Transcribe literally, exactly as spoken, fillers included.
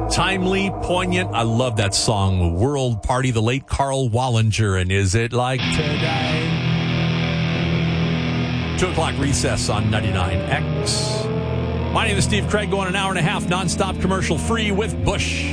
Timely, poignant. I love that song, World Party, the late Carl Wallinger, and Is It Like Today? Two o'clock recess on ninety-nine X. My name is Steve Craig, going an hour and a half nonstop commercial free with Bush.